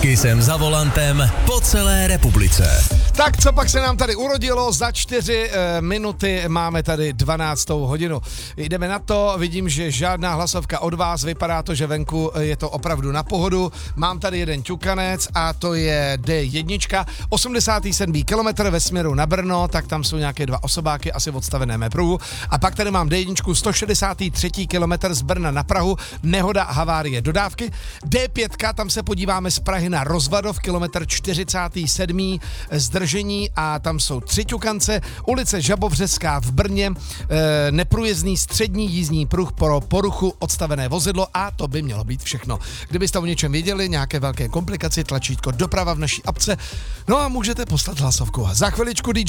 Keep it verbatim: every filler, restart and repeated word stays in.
Kisem za volantem po celé republice. Tak co pak se nám tady urodilo? Za čtyři e, minuty máme tady dvanáctou hodinu. Jdeme na to, vidím, že žádná hlasovka od vás, vypadá to, že venku je to opravdu na pohodu. Mám tady jeden ťukanec a to je dé jedna, osmdesátý sedmý kilometr ve směru na Brno, tak tam jsou nějaké dva osobáky asi v odstaveném pruhu. A pak tady mám dé jedna, sto šedesátý třetí kilometr z Brna na Prahu, nehoda, havárie, dodávky. dé pět, tam se podíváme z Prahy na Rozvadov, kilometr čtyřicátý sedmý zdržení a tam jsou tři ťukance. Ulice Žabovřeská v Brně, e, neprůjezdný střední jízdní pruh pro poruchu odstavené vozidlo a to by mělo být všechno. Kdybyste o něčem věděli, nějaké velké komplikaci, tlačítko doprava v naší apce, no a můžete poslat hlasovku. Za chviličku dý džej